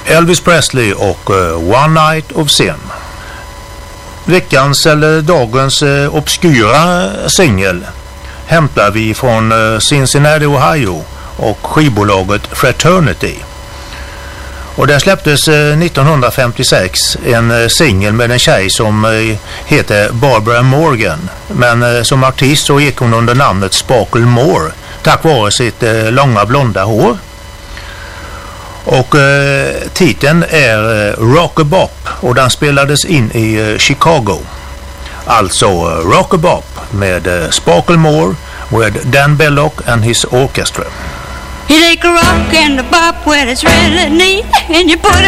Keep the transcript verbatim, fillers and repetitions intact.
Elvis Presley och uh, One Night of Sin. Veckans eller dagens uh, obskyra singel hämtar vi från uh, Cincinnati, Ohio och skivbolaget Fraternity. Och där släpptes uh, nittonhundrafemtiosex en uh, singel med en tjej som uh, heter Barbara Morgan. Men uh, som artist så gick hon under namnet Sparkle Moore tack vare sitt uh, långa blonda hår. Och uh, titeln är uh, Rock-a-Bop och den spelades in i uh, Chicago. Alltså uh, Rock-a-Bop med uh, Sparkle Moore with Dan Belloc and his orchestra. You take a rock and a bop when it's really neat, and you put it